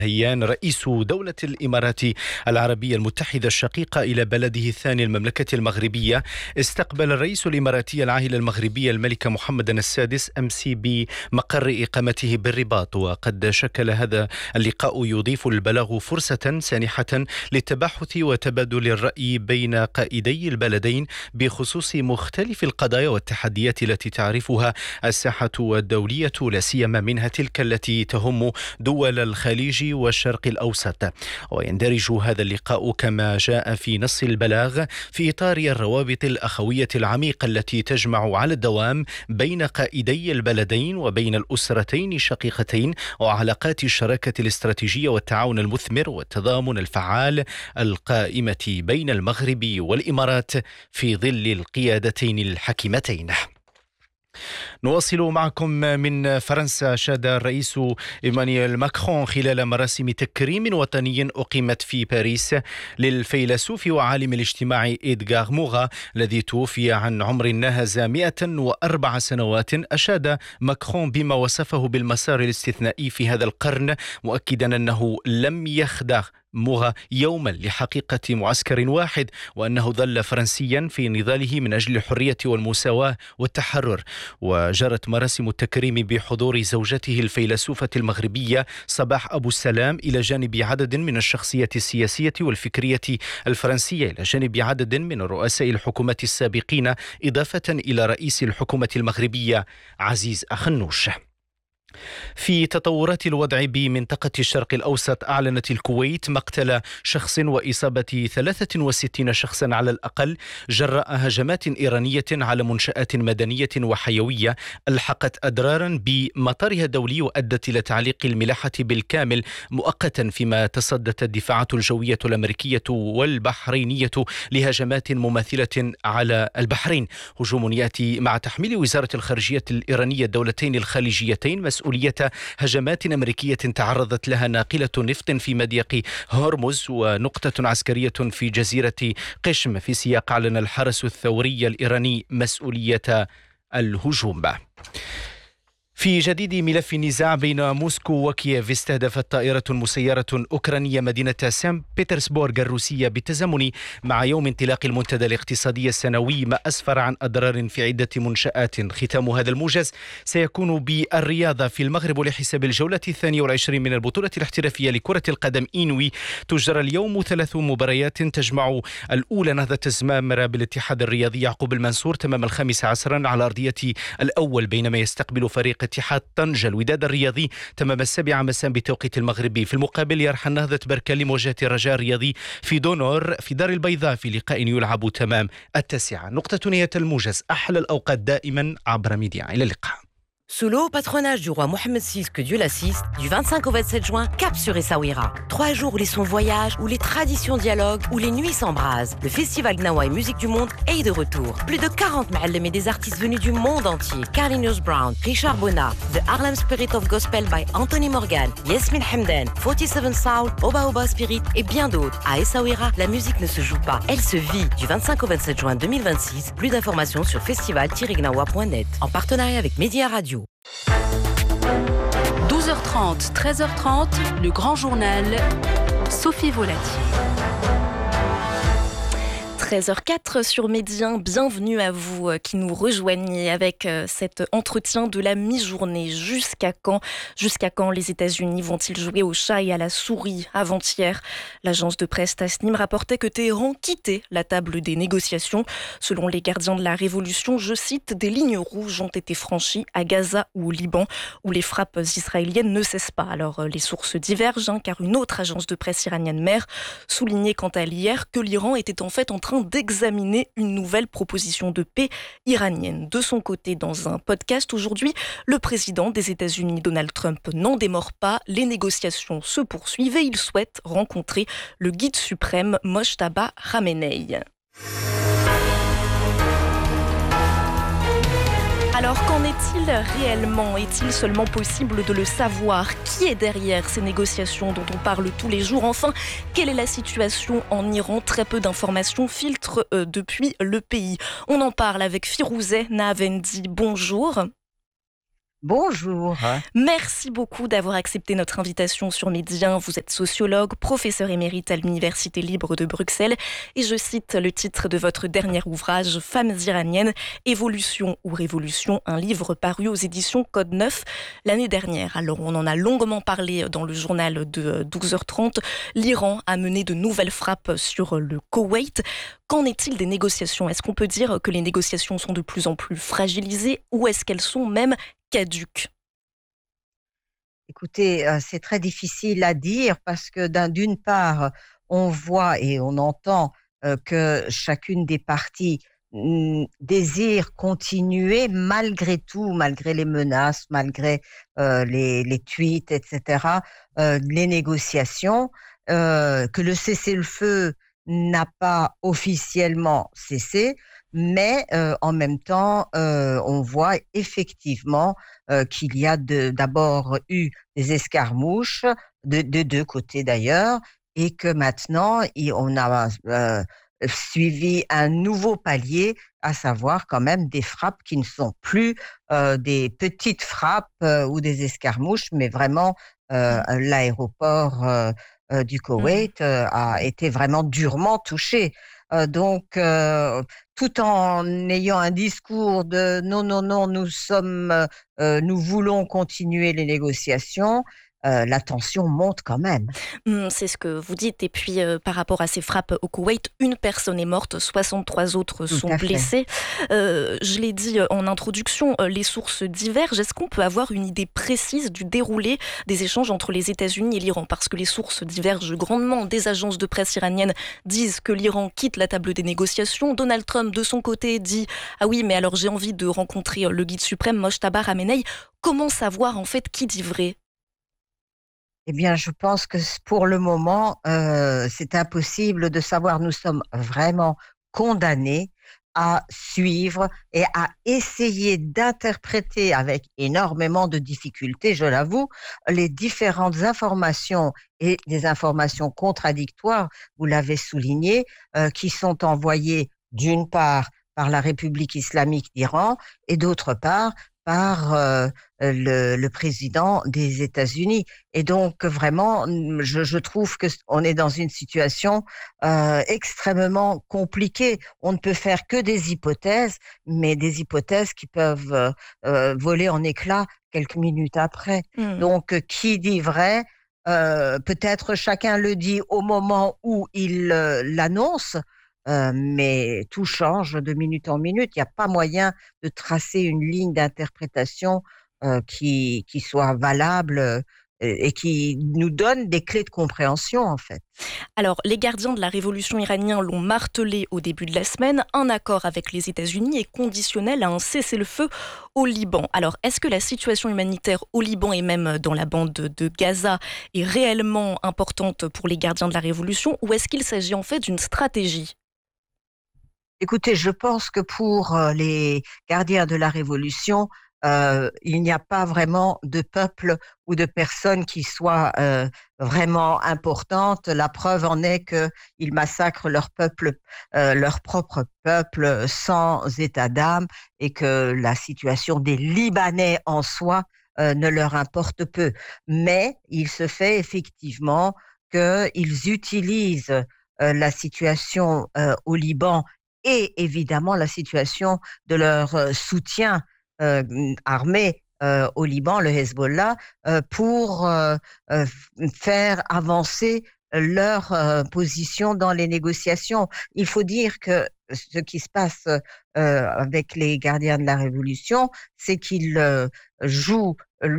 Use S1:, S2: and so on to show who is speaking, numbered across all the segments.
S1: هيان رئيس دولة الإمارات العربية المتحدة الشقيقة إلى بلده الثاني المملكة المغربية، استقبل الرئيس الإماراتي العاهل المغربية الملك محمد السادس أمس بمقر إقامته بالرباط. وقد شكل هذا اللقاء يضيف البلاغ فرصة سانحة للتباحث وتبادل الرأي بين قائدي البلدين بخصوص مختلف القضايا والتحديات التي تعرفها الساحة الدولية، لا سيما منها تلك التي تهم دول الخليج والشرق الأوسط. ويندرج هذا اللقاء كما جاء في نص البلاغ في إطار الروابط الأخوية العميقة التي تجمع على الدوام بين قائدي البلدين وبين الأسرتين الشقيقتين، وعلاقات الشراكة الاستراتيجية والتعاون المثمر والتضامن الفعال القائمة بين المغرب والإمارات في ظل القيادتين الحكيمتين. نواصل معكم من فرنسا. شاد الرئيس إيمانويل ماكرون خلال مراسم تكريم وطني أقيمت في باريس للفيلسوف وعالم الاجتماع إدغار موغا الذي توفي عن عمر ناهز 104 سنوات. أشاد ماكرون بما وصفه بالمسار الاستثنائي في هذا القرن، مؤكدا أنه لم يخدع موغا يوما لحقيقة معسكر واحد، وأنه ظل فرنسيا في نضاله من أجل الحرية والمساواة والتحرر. وجرت مراسم التكريم بحضور زوجته الفيلسوفة المغربية صباح أبو السلام إلى جانب عدد من الشخصيات السياسية والفكرية الفرنسية، إلى جانب عدد من رؤساء الحكومات السابقين، إضافة إلى رئيس الحكومة المغربية عزيز أخنوش. في تطورات الوضع بمنطقة الشرق الأوسط، أعلنت الكويت مقتل شخص وإصابة 63 شخصا على الأقل جراء هجمات إيرانية على منشآت مدنية وحيوية ألحقت أضرارا بمطارها الدولي وأدت إلى تعليق الملاحة بالكامل مؤقتا، فيما تصدت الدفاعات الجوية الأمريكية والبحرينية لهجمات مماثلة على البحرين. هجوم يأتي مع تحميل وزارة الخارجية الإيرانية الدولتين الخليجيتين مسؤولية هجمات أمريكية تعرضت لها ناقلة نفط في مضيق هرمز ونقطة عسكرية في جزيرة قشم، في سياق أعلن الحرس الثوري الإيراني مسؤولية الهجوم. في جديد ملف النزاع بين موسكو وكييف، استهدفت طائرة مسيرة أوكرانية مدينة سان بطرسبورغ الروسية بالتزامن مع يوم انطلاق المنتدى الاقتصادي السنوي، ما أسفر عن أضرار في عدة منشآت. ختام هذا الموجز سيكون بالرياضة في المغرب، ولحساب الجولة 22 من البطولة الاحترافية لكرة القدم إنوي تجرى اليوم 3 مباريات تجمع الأولى نهضة الزمامرة بالاتحاد الرياضي يعقوب المنصور تمام 5 عصرا على أرضية الأول، بينما يستقبل فريق اتحاد طنجة الوداد الرياضي تمام 7 مساء بتوقيت المغربي. في المقابل يرحل نهضة بركان لمواجهة الرجاء الرياضي في دونور في دار البيضاء في لقاء يلعب تمام 9. نقطة نهاية الموجز، أحلى الأوقات دائما عبر ميديا. إلى اللقاء.
S2: Sous le haut patronage du roi Mohammed VI, que Dieu l'assiste, du 25 au 27 juin, cap sur Essaouira. 3 jours où les sons voyagent, où les traditions dialoguent, où les nuits s'embrasent. Le festival Gnawa et Musique du Monde est de retour. Plus de 40 ma'allem et des artistes venus du monde entier. Carlinhos Brown, Richard Bona, The Harlem Spirit of Gospel by Anthony Morgan, Yasmine Hamdan, 47 Soul, Oba Oba Spirit et bien d'autres. À Essaouira, la musique ne se joue pas, elle se vit. Du 25 au 27 juin 2026, plus d'informations sur festival-gnawa.net en partenariat avec Média Radio.
S3: 12h30, 13h30, le grand journal, Sophie Volatier.
S4: 13h04 sur Média, bienvenue à vous qui nous rejoignez avec cet entretien de la mi-journée. Jusqu'à quand les États-Unis vont-ils jouer au chat et à la souris? Avant-hier, l'agence de presse Tasnim rapportait que Téhéran quittait la table des négociations. Selon les gardiens de la révolution, je cite, des lignes rouges ont été franchies à Gaza ou au Liban, où les frappes israéliennes ne cessent pas. Alors les sources divergent, car une autre agence de presse iranienne mère soulignait quant à elle hier que l'Iran était en fait en train d'examiner une nouvelle proposition de paix iranienne. De son côté, dans un podcast aujourd'hui, le président des États-Unis, Donald Trump, n'en démord pas. Les négociations se poursuivent et il souhaite rencontrer le guide suprême Mojtaba Khamenei. Alors, qu'en est-il réellement? Est-il seulement possible de le savoir? Qui est derrière ces négociations dont on parle tous les jours? Enfin, quelle est la situation en Iran? Très peu d'informations filtrent depuis le pays. On en parle avec Firouzeh Nahavendi. Bonjour.
S5: Bonjour.
S4: Merci beaucoup d'avoir accepté notre invitation sur Médien. Vous êtes sociologue, professeur émérite à l'Université libre de Bruxelles et je cite le titre de votre dernier ouvrage, Femmes iraniennes, Évolution ou Révolution, un livre paru aux éditions Code 9 l'année dernière. Alors on en a longuement parlé dans le journal de 12h30. L'Iran a mené de nouvelles frappes sur le Koweït. Qu'en est-il des négociations ? Est-ce qu'on peut dire que les négociations sont de plus en plus fragilisées ou est-ce qu'elles sont même caduques?
S5: Écoutez, c'est très difficile à dire parce que d'une part, on voit et on entend que chacune des parties désire continuer malgré tout, malgré les menaces, malgré les tweets, etc., les négociations, que le cessez-le-feu n'a pas officiellement cessé, mais en même temps, on voit effectivement qu'il y a d'abord eu des escarmouches de deux côtés d'ailleurs, et que maintenant on a suivi un nouveau palier, à savoir quand même des frappes qui ne sont plus des petites frappes ou des escarmouches, mais vraiment l'aéroport du Koweït a été vraiment durement touché. Donc, tout en ayant un discours de non, non, non, nous voulons continuer les négociations, la tension monte quand même.
S4: C'est ce que vous dites. Et puis, par rapport à ces frappes au Koweït, une personne est morte, 63 autres
S5: Tout
S4: sont
S5: à fait.
S4: blessés. Je l'ai dit en introduction, les sources divergent. Est-ce qu'on peut avoir une idée précise du déroulé des échanges entre les États-Unis et l'Iran ? Parce que les sources divergent grandement. Des agences de presse iraniennes disent que l'Iran quitte la table des négociations. Donald Trump, de son côté, dit « Ah oui, mais alors j'ai envie de rencontrer le guide suprême, Mojtaba Khamenei ». Comment savoir en fait qui dit vrai ?
S5: Eh bien, je pense que pour le moment, c'est impossible de savoir. Nous sommes vraiment condamnés à suivre et à essayer d'interpréter avec énormément de difficultés, je l'avoue, les différentes informations et des informations contradictoires, vous l'avez souligné, qui sont envoyées d'une part par la République islamique d'Iran et d'autre part par le président des États-Unis. Et donc vraiment, je trouve que on est dans une situation extrêmement compliquée. On ne peut faire que des hypothèses, mais des hypothèses qui peuvent voler en éclats quelques minutes après. Donc, qui dit vrai? Peut-être chacun le dit au moment où il l'annonce, mais tout change de minute en minute. Il n'y a pas moyen de tracer une ligne d'interprétation qui soit valable et qui nous donne des clés de compréhension, en fait.
S4: Alors, les gardiens de la révolution iranienne l'ont martelé au début de la semaine. Un accord avec les États-Unis est conditionnel à un cessez-le-feu au Liban. Alors, est-ce que la situation humanitaire au Liban et même dans la bande de Gaza est réellement importante pour les gardiens de la révolution ou est-ce qu'il s'agit en fait d'une stratégie ?
S5: Écoutez, je pense que pour les gardiens de la Révolution, il n'y a pas vraiment de peuple ou de personnes qui soient vraiment importantes. La preuve en est qu'ils massacrent leur peuple, leur propre peuple, sans état d'âme, et que la situation des Libanais en soi ne leur importe peu. Mais il se fait effectivement qu'ils utilisent la situation au Liban et évidemment la situation de leur soutien armé au Liban, le Hezbollah, pour faire avancer leur position dans les négociations. Il faut dire que ce qui se passe avec les gardiens de la Révolution, c'est qu'ils jouent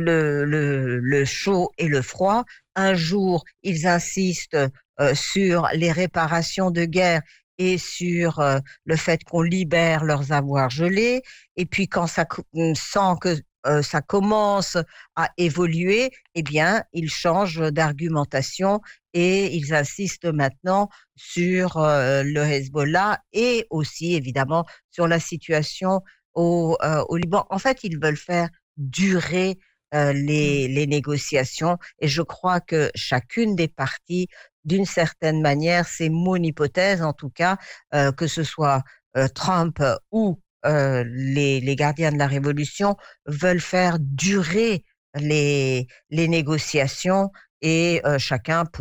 S5: le chaud et le froid. Un jour, ils insistent sur les réparations de guerre et sur le fait qu'on libère leurs avoirs gelés. Et puis quand ça sent que ça commence à évoluer, eh bien, ils changent d'argumentation et ils insistent maintenant sur le Hezbollah et aussi, évidemment, sur la situation au Liban. En fait, ils veulent faire durer les négociations et je crois que chacune des parties, d'une certaine manière, c'est mon hypothèse en tout cas, que ce soit Trump ou les gardiens de la Révolution veulent faire durer les négociations et chacun